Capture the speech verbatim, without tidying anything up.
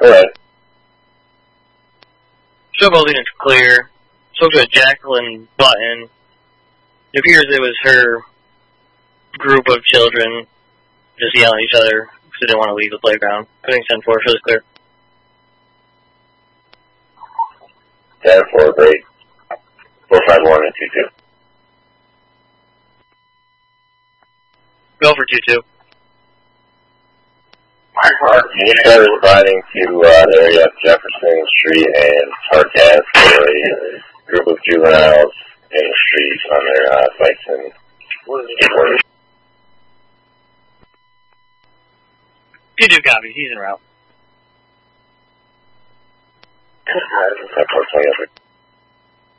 Alright. Show all units clear. Spoke to a Jacqueline Button. It appears it was her group of children just yelling at each other because they didn't want to leave the playground. Putting ten four, shows clear. ten four, great. four five one and two two. Go for two two. You started riding to uh, the area of Jefferson Street and Park Ave for a group of juveniles in the streets on their uh, bikes and skateboarders. two two copy, he's en route. ten four, twenty